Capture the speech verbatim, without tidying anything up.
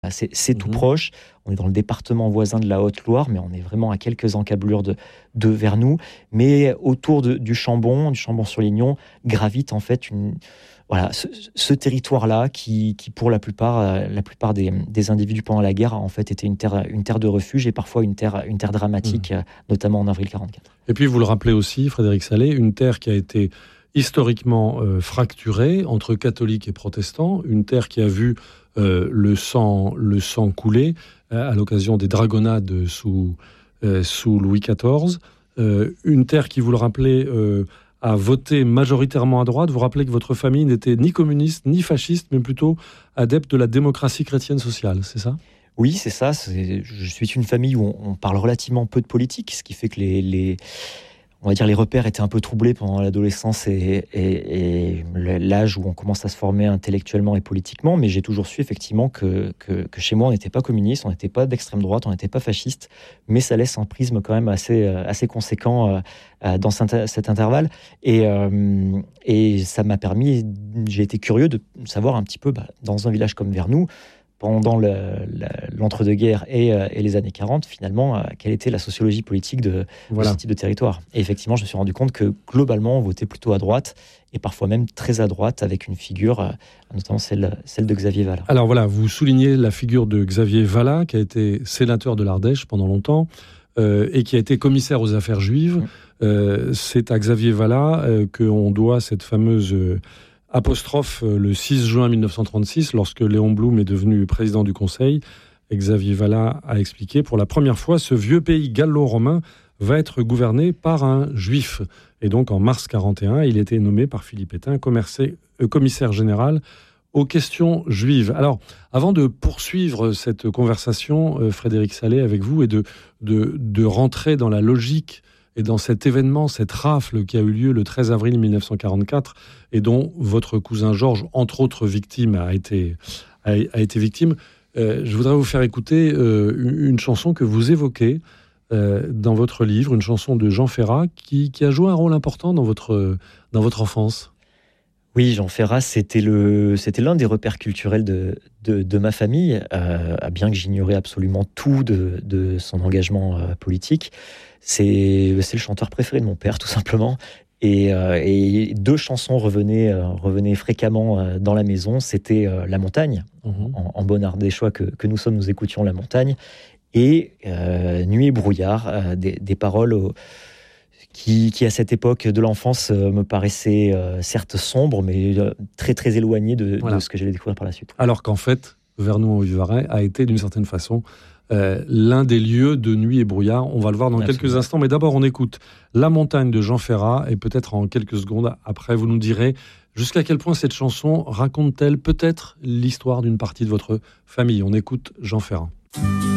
C'est, c'est tout Mmh. proche. On est dans le département voisin de la Haute-Loire, mais on est vraiment à quelques encablures de, de Vernoux. Mais autour de, du Chambon, du Chambon-sur-Lignon, gravite en fait une, voilà, ce, ce territoire-là qui, qui, pour la plupart, euh, la plupart des, des individus pendant la guerre, a en fait été une terre, une terre de refuge et parfois une terre, une terre dramatique, Mmh. euh, notamment en avril quarante-quatre. Et puis vous le rappelez aussi, Frédéric Sallet, une terre qui a été historiquement euh, fracturée entre catholiques et protestants, une terre qui a vu euh, le sang, le sang couler euh, à l'occasion des dragonnades sous, euh, sous Louis quatorze, euh, une terre qui, vous le rappelez, euh, a voté majoritairement à droite. Vous rappelez que votre famille n'était ni communiste ni fasciste, mais plutôt adepte de la démocratie chrétienne sociale, c'est ça ? Oui, c'est ça. C'est, je suis une famille où on, on parle relativement peu de politique, ce qui fait que les, les, on va dire les repères étaient un peu troublés pendant l'adolescence et, et, et l'âge où on commence à se former intellectuellement et politiquement. Mais j'ai toujours su effectivement que, que, que chez moi, on n'était pas communiste, on n'était pas d'extrême droite, on n'était pas fasciste. Mais ça laisse un prisme quand même assez, assez conséquent euh, dans cet intervalle. Et, euh, et ça m'a permis, j'ai été curieux de savoir un petit peu, bah, dans un village comme Vernoux, pendant le, le, l'entre-deux-guerres et, euh, et les années quarante, finalement, euh, quelle était la sociologie politique de, voilà. de ce type de territoire. Et effectivement, je me suis rendu compte que globalement, on votait plutôt à droite, et parfois même très à droite, avec une figure, euh, notamment celle, celle de Xavier Vallat. Alors voilà, vous soulignez la figure de Xavier Vallat, qui a été sénateur de l'Ardèche pendant longtemps, euh, et qui a été commissaire aux affaires juives. Mmh. Euh, c'est à Xavier Vallat euh, qu'on doit cette fameuse... Euh, apostrophe le six juin mille neuf cent trente-six, lorsque Léon Blum est devenu président du Conseil. Xavier Vallat a expliqué, pour la première fois, ce vieux pays gallo-romain va être gouverné par un juif. Et donc, en mars quarante et un, il était nommé par Philippe Pétain commissaire général aux questions juives. Alors, avant de poursuivre cette conversation, Frédéric Sallet, avec vous, et de, de, de rentrer dans la logique et dans cet événement, cette rafle qui a eu lieu le treize avril mille neuf cent quarante-quatre et dont votre cousin Georges, entre autres victimes, a été, a, a été victime, euh, je voudrais vous faire écouter euh, une chanson que vous évoquez euh, dans votre livre, une chanson de Jean Ferrat qui, qui a joué un rôle important dans votre, dans votre enfance. Oui, Jean Ferrat, c'était, le, c'était l'un des repères culturels de, de, de ma famille, euh, bien que j'ignorais absolument tout de, de son engagement euh, politique. C'est, c'est le chanteur préféré de mon père, tout simplement. Et, euh, et deux chansons revenaient, euh, revenaient fréquemment euh, dans la maison. C'était euh, La Montagne, mmh. en, en bon ardéchois que, que nous sommes, nous écoutions La Montagne, et euh, Nuit et brouillard, euh, des, des paroles au, qui, qui, à cette époque de l'enfance, euh, me paraissaient euh, certes sombres, mais euh, très très éloignées de, voilà. de ce que j'allais découvrir par la suite. Alors qu'en fait, Vernoux-en-Vivarais a été d'une certaine façon Euh, l'un des lieux de Nuit et brouillard. On va le voir dans Absolument. quelques instants, mais d'abord on écoute La Montagne de Jean Ferrat, et peut-être en quelques secondes après vous nous direz jusqu'à quel point cette chanson raconte-t-elle peut-être l'histoire d'une partie de votre famille. On écoute Jean Ferrat.